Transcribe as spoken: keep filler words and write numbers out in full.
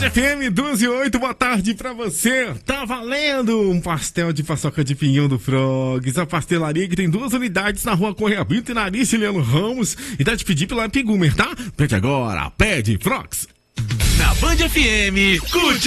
Band F M doze e oito, boa tarde pra você. Tá valendo um pastel de paçoca de pinhão do Frogs, a pastelaria que tem duas unidades na rua Correia Brito e na Ciliano Ramos. E dá de pedir pela Pigumer, tá? Pede agora, pede Frogs. Na Band F M, curte